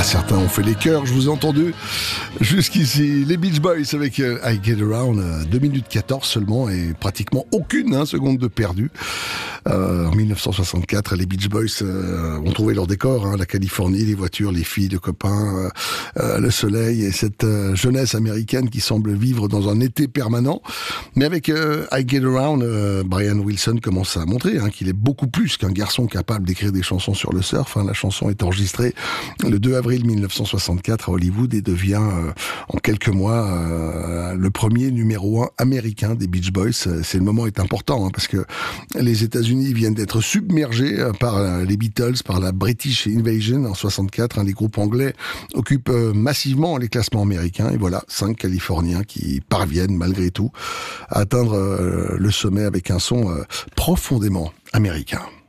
Certains ont fait les chœurs, je vous ai entendu jusqu'ici. Les Beach Boys avec I Get Around, 2 minutes 14 seulement et pratiquement aucune seconde de perdu. En 1964, les Beach Boys ont trouvé leur décor, la Californie, les voitures, les filles, les copains, le soleil et cette jeunesse américaine qui semble vivre dans un été permanent. Mais avec I Get Around, Brian Wilson commence à montrer qu'il est beaucoup plus qu'un garçon capable d'écrire des chansons sur le surf. La chanson est enregistrée le 2 avril 1964 à Hollywood et devient en quelques mois le premier numéro 1 américain des Beach Boys. Le moment est important parce que les États-Unis viennent d'être submergés par les Beatles, par la British Invasion en 64. Les groupes anglais occupent massivement les classements américains et voilà 5 Californiens qui parviennent malgré tout à atteindre le sommet avec un son profondément américain.